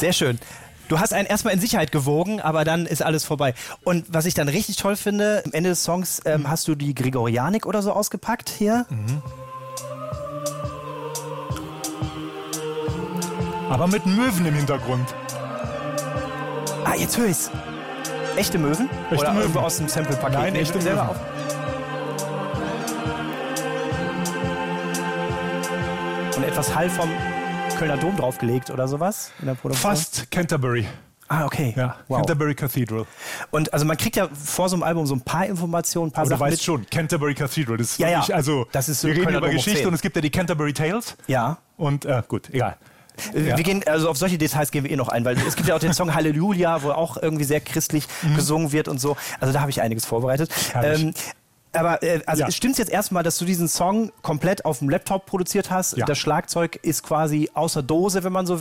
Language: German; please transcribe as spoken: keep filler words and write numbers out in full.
Sehr schön. Du hast einen erstmal in Sicherheit gewogen, aber dann ist alles vorbei. Und was ich dann richtig toll finde, am Ende des Songs ähm, mhm. hast du die Gregorianik oder so ausgepackt hier. Mhm. Aber mit Möwen im Hintergrund. Ah, jetzt höre ich's. Echte Möwen? Echte oder Möwen. irgendwo aus dem Sample-Paket? Nein, Nee, echte selber Möwen. Auf. Und etwas Hall vom Kölner Dom draufgelegt oder sowas in der Produktion? Fast Canterbury. Ah, okay. Ja, wow. Canterbury Cathedral. Und also man kriegt ja vor so einem Album so ein paar Informationen, ein paar Aber Sachen du weißt mit. schon, Canterbury Cathedral. Das ist Ja, ja. wirklich, also Das ist so wir reden Kölner über Dom hoch Geschichte zehn. und es gibt ja die Canterbury Tales. Ja. Und äh, gut, egal. Wir Ja. gehen, also auf solche Details gehen wir eh noch ein, weil es gibt ja auch den Song Halleluja, wo auch irgendwie sehr christlich mhm. gesungen wird und so. Also da habe ich einiges vorbereitet. Ähm, aber äh, also Ja. stimmt's jetzt erstmal, dass du diesen Song komplett auf dem Laptop produziert hast? Ja. Das Schlagzeug ist quasi außer Dose, wenn man so will.